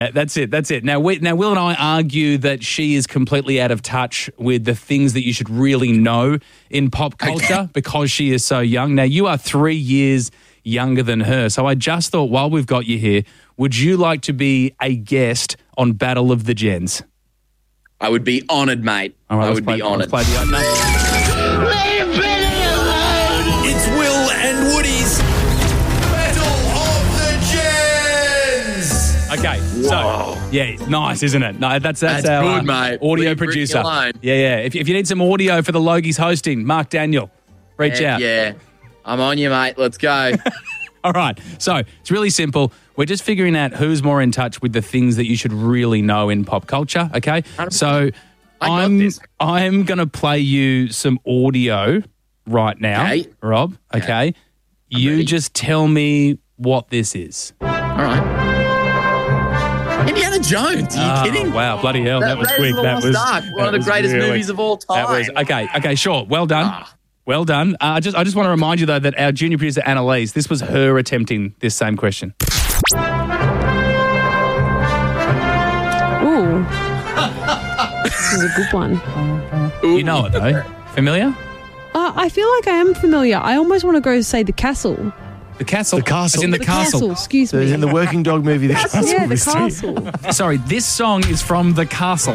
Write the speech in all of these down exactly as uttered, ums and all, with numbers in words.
That's it. That's it. Now, we, now, Will and I argue that she is completely out of touch with the things that you should really know in pop culture okay. because she is so young. Now, you are three years younger than her. So I just thought, while we've got you here, would you like to be a guest on Battle of the Gens? I would be honoured, mate. All right, I would play, be honoured. Play the opener. Leave Billy alone! It's Will and Woody's Battle of the Gens! Okay, so, yeah, nice, isn't it? No, that's that's, That's our good, uh, mate. audio Leave Brittany producer. alone. Yeah, yeah. If, if you need some audio for the Logies hosting, Mark Daniel, reach Heck out. Yeah, I'm on you, mate. Let's go. All right, so it's really simple. We're just figuring out who's more in touch with the things that you should really know in pop culture, okay? So I got I'm this. I'm going to play you some audio right now, Okay. Rob, okay? Okay. You ready. just tell me what this is. All right. Indiana Jones. Are you Oh, kidding? wow, bloody hell, that, That was Raiders quick. of the That Lost was Ark, one that of the was greatest really- movies of all That was time. okay. Okay, sure. Well done. Ah. Well done. Uh, I just I just want to remind you though that our junior producer Annalise, this was her attempting this same question. Ooh. This is a good one. You know it though. Familiar? Uh, I feel like I am familiar. I almost want to go say the castle. The castle. The castle. As in the, The castle. castle, excuse So me. in the Working Dog movie, The Castle. yeah, the Mystery. castle. Sorry, this song is from The Castle.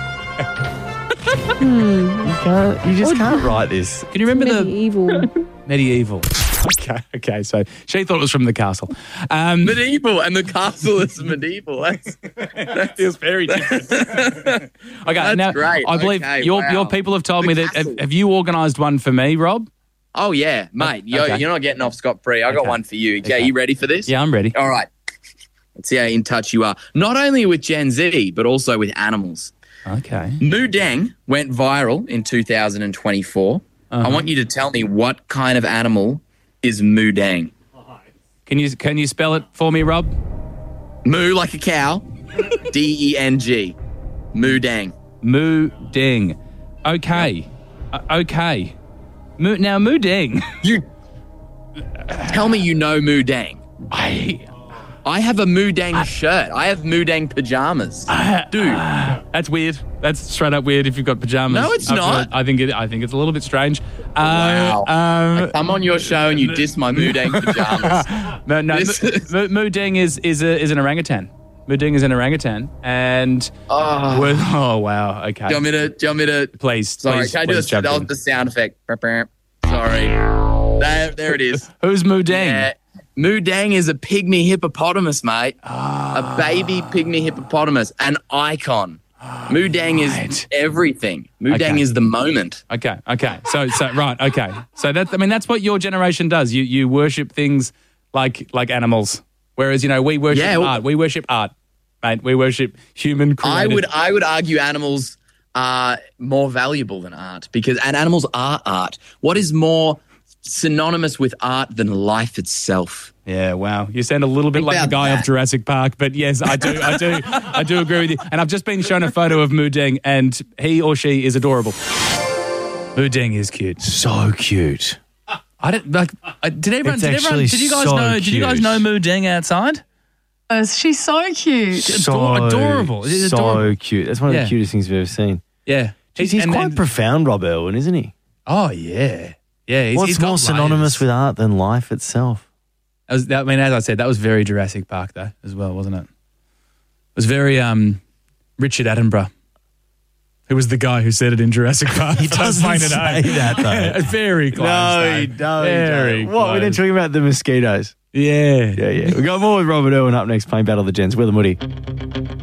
You, can't, you just Or- can't write this. Can you remember the Medieval. medieval? Okay, okay. So she thought it was from The Castle. Um, Medieval, and the castle is medieval. That's, that feels very different. okay, That's now great. I believe Okay, your wow. your people have told The me that. castle. Have, have you organised one for me, Rob? oh, yeah, mate. You're, Okay. you're not getting off scot-free. I got Okay. one for you. Okay, Okay. you ready for this? Yeah, I'm ready. All right. Let's see how in touch you are. Not only with Gen Z, but also with animals. Okay. Moo Dang went viral in two thousand twenty-four. Uh-huh. I want you to tell me what kind of animal is Moo Dang. Can you can you spell it for me, Rob? Moo like a cow. D E N G. Moo Dang. Moo Ding. Okay. Uh, okay. Moo, now, Moo Ding. You tell me you know Moo Dang. I, I have a Moo Dang shirt. I have Moo Dang pajamas. Dude. that's weird. That's straight up weird if you've got pajamas. No, it's I not. feel- I think it. I think it's a little bit strange. Wow. Uh, um, I come on your show and you diss my Moo Dang pajamas. no, no. This Moo, is- Moo, Moo Ding is is a, is an orangutan. Moo Ding is an orangutan, and Oh. we're- oh wow. Okay. Do you want me to, do you want me to, Please. sorry, please, can I do please the, jump that was in. the sound effect. Sorry. There, there it is. Who's Moo Ding? Yeah. Moo Dang is a pygmy hippopotamus, mate. A baby pygmy hippopotamus, an icon. Moo Dang right. is everything. Moo Dang Okay. is the moment. Okay, okay. So, so right, okay. So that I mean, that's what your generation does. You you worship things like like animals, whereas you know we worship Yeah, well- art. We worship art, mate. We worship human. I Created. would I would argue animals are more valuable than art because and animals are art. What is more synonymous with art than life itself? Yeah, wow. You sound a little bit Think like the about guy that. off Jurassic Park, but yes, I do, I do, I do agree with you. And I've just been shown a photo of Moo Ding, and he or she is adorable. Moo Ding is cute. So cute. I don't like. Uh, did everyone? It's Did everyone? actually Did you guys so know? Did you guys cute. know Moo Ding outside? She's so cute. So Ador- adorable. It is so adorable. cute. That's one of Yeah. the cutest things we've ever seen. Yeah, He's, he's and- quite and- profound, Rob Irwin, isn't he? Oh yeah, yeah. He's, What's he's got more synonymous layers. with art than life itself? That was, that, I mean, as I said, that was very Jurassic Park, though, as well, wasn't it? It was very um, Richard Attenborough, who was the guy who said it in Jurassic Park. He doesn't Plain say and open. that, though. Very close. No, though. he don't. Very What? We're close. talking about the mosquitoes. Yeah. Yeah, yeah. We got more with Robert Irwin up next, playing Battle of the Gens. Will and Woody.